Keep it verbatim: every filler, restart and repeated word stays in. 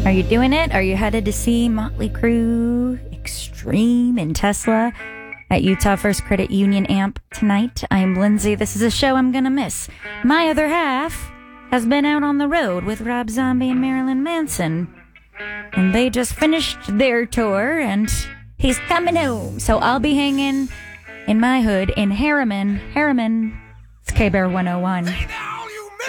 Are you doing it? Are you headed to see Motley Crue, Extreme, and Tesla at Utah First Credit Union Amp tonight? I'm Lindsay. This is a show I'm going to miss. My other half has been out on the road with Rob Zombie and Marilyn Manson. And they just finished their tour, and he's coming home. So I'll be hanging in my hood in Harriman. Harriman. It's K-Bear one oh one.